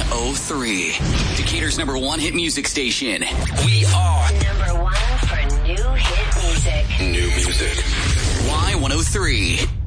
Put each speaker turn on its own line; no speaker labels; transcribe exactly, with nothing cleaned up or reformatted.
oh three. Decatur's number one hit music station.
We are
number one for new hit music.
new music.
Y one oh three.